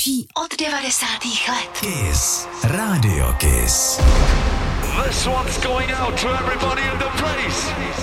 nejlepší od 90. let. Kiss. Radio Kiss. This one's going out to everybody in the place.